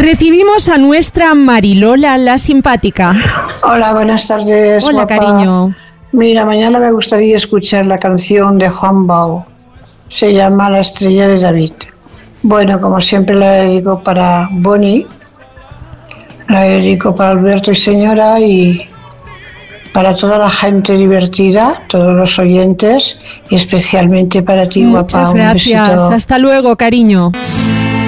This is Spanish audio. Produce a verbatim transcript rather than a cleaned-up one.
Recibimos a nuestra Marilola, la simpática. Hola, buenas tardes. Hola, guapa. cariño. Mira, mañana me gustaría escuchar la canción de Juan Bao. Se llama La estrella de David. Bueno, como siempre la dedico para Bonnie, la dedico para Alberto y señora y para toda la gente divertida, todos los oyentes y especialmente para ti, guapa. Muchas gracias. Hasta luego, cariño.